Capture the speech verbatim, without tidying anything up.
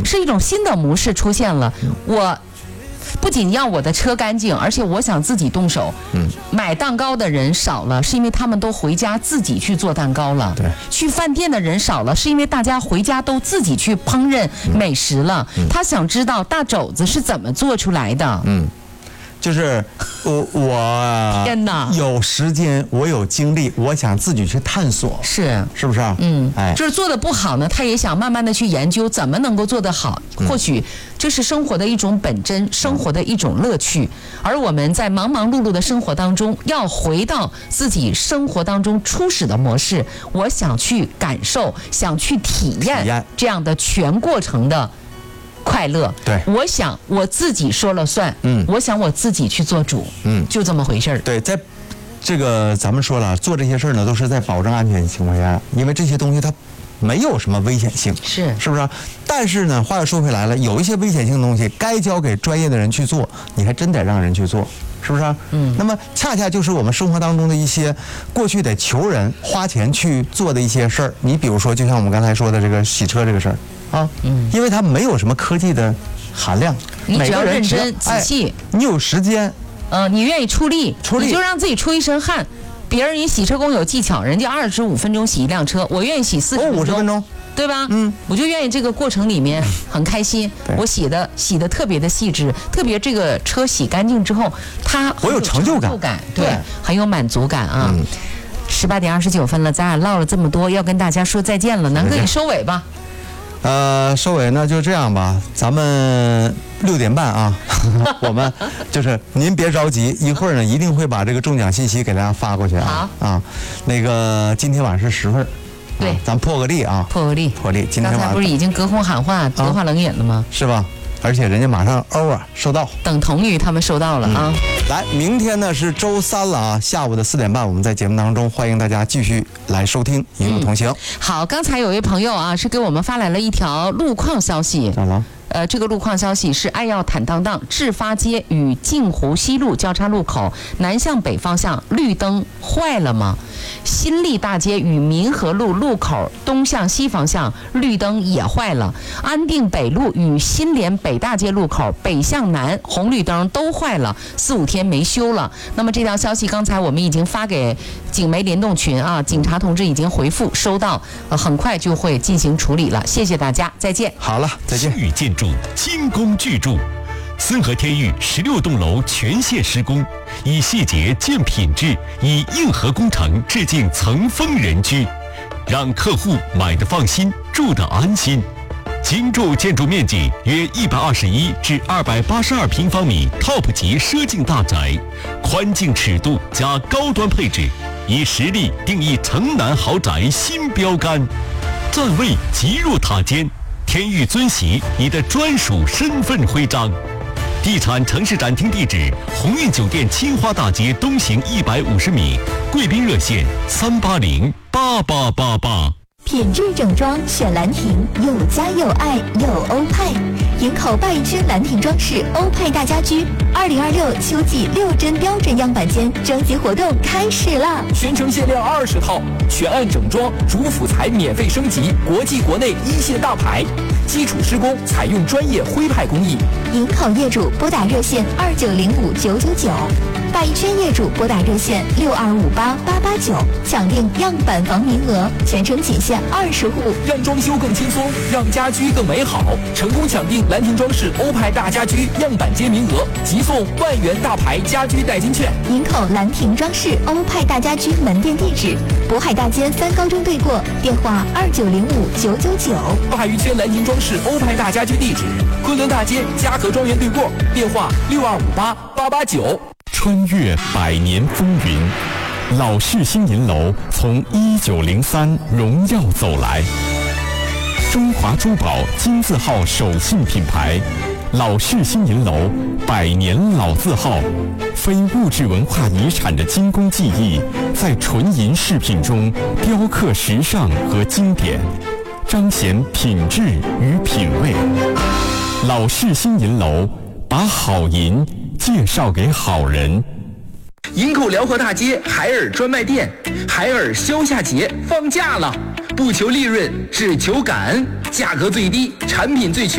是一种新的模式出现了。我不仅要我的车干净，而且我想自己动手。嗯，买蛋糕的人少了，是因为他们都回家自己去做蛋糕了。 对， 去饭店的人少了，是因为大家回家都自己去烹饪美食了。嗯、他想知道大肘子是怎么做出来的。 嗯。就是我我天哪， 有时间，我有精力，我想自己去探索， 是是不是啊？ 嗯，哎，就是做的不好呢，他也想慢慢的去研究怎么能够做得好。嗯、或许这是生活的一种本真，生活的一种乐趣。而我们在忙忙碌碌的生活当中，要回到自己生活当中初始的模式，我想去感受，想去体验这样的全过程的快乐。 对， 我想我自己说了算。嗯，我想我自己去做主。嗯，就这么回事儿。 对，在这个咱们说了，做这些事儿呢，都是在保证安全情况下，因为这些东西它没有什么危险性， 是是不是？但是呢，话又说回来了，有一些危险性的东西该交给专业的人去做，你还真得让人去做，是不是？嗯。那么恰恰就是我们生活当中的一些过去得求人花钱去做的一些事儿。你比如说，就像我们刚才说的这个洗车这个事儿。啊，嗯，因为它没有什么科技的含量， 你只要认真仔细、 哎，你有时间， 呃，你愿意出力， 出力你就让自己出一身汗。别人你洗车工有技巧，人家二十五分钟洗一辆车，我愿意洗四十分钟， 五十分钟， 对吧？嗯，我就愿意这个过程里面很开心。我洗的洗的特别的细致，特别这个车洗干净之后，它我有成就感， 感对，对很有满足感啊。嗯，十八点二十九分了，咱俩唠了这么多，要跟大家说再见了。南哥，你收尾吧。 呃，收尾呢就这样吧，咱们六点半啊，我们就是您别着急，一会儿呢一定会把这个中奖信息给大家发过去啊。好啊，那个今天晚上是十份， 对、啊， 咱破个例啊， 破个例， 破例。今天晚上刚才不是已经隔空喊话、隔话冷饮了吗？ 是吧？而且人家马上欧啊收到， 等同于他们收到了啊、 嗯。来，明天呢是周三了啊，下午的四点半，我们在节目当中欢迎大家继续来收听《一路同行》嗯。 好，刚才有位朋友啊是给我们发来了一条路况消息。 咋了？ 呃，这个路况消息是爱要坦荡荡，志发街与镜湖西路交叉路口南向北方向绿灯坏了吗？新立大街与民和路路口东向西方向绿灯也坏了。安定北路与新联北大街路口北向南红绿灯都坏了，四五天没修了。那么这条消息刚才我们已经发给警媒联动群啊，警察同志已经回复收到，呃，很快就会进行处理了。谢谢大家，再见。 好了，再见。 与建筑精工巨筑，森和天域十六栋楼全线施工，以细节见品质，以硬核工程致敬层峰人居，让客户买得放心，住得安心。精筑建筑面积约一百二十一至二百八十二平方米 ，Top 级奢境大宅，宽净尺度加高端配置，以实力定义城南豪宅新标杆，站位极入塔尖。天域尊玺你的专属身份徽章。地产城市展厅地址：鸿运酒店青花大街东行一百五十米，贵宾热线三八零八八八八。 品质整装选兰亭，有家有爱有欧派。营口拜君兰亭装饰欧派大家居二零二六秋季六针标准样板间征集活动开始了， 全程限量二十套，全案整装，主辅材免费升级，国际国内一线大牌，基础施工采用专业徽派工艺。 营口业主拨打热线二九零五九九九，拜君业主拨打热线六二五八八八九，抢定样板房名额，全程仅限二十户， 让装修更轻松，让家居更美好。成功抢定兰亭装饰欧派大家居样板间名额，即送万元大牌家居代金券。 营口兰亭装饰欧派大家居门店地址：渤海大街三高中对过，电话二九零五九九九。 鲅鱼圈兰亭装饰欧派大家居地址：昆仑大街嘉禾庄园对过，电话六二五八八八九。 穿越百年风云，老式新银楼从一九零三荣耀走来。中华珠宝金字号手信品牌，老式新银楼百年老字号，非物质文化遗产的精工技艺，在纯银饰品中雕刻时尚和经典，彰显品质与品味。老式新银楼把好银介绍给好人。 营口辽河大街海尔专卖店，海尔销夏节放假了，不求利润，只求感恩，价格最低，产品最全。